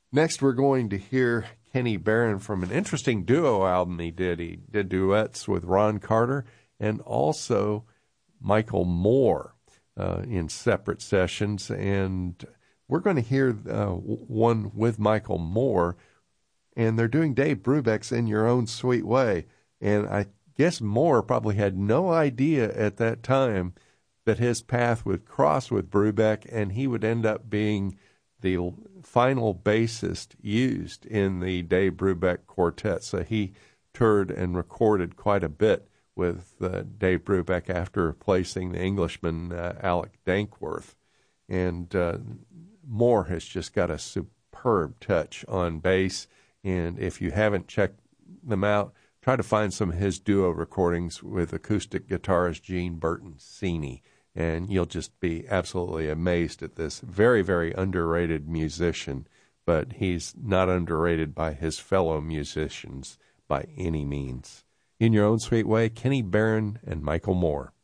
Next, we're going to hear Kenny Barron from an interesting duo album he did. He did duets with Ron Carter and also Michael Moore in separate sessions. And we're going to hear one with Michael Moore, and they're doing Dave Brubeck's In Your Own Sweet Way. And I guess Moore probably had no idea at that time that his path would cross with Brubeck, and he would end up being the final bassist used in the Dave Brubeck quartet. So he toured and recorded quite a bit with Dave Brubeck after replacing the Englishman Alec Dankworth. And Moore has just got a superb touch on bass, and if you haven't checked them out, try to find some of his duo recordings with acoustic guitarist Gene Burton Sini, and you'll just be absolutely amazed at this very, very underrated musician, but he's not underrated by his fellow musicians by any means. In Your Own Sweet Way, Kenny Barron and Michael Moore.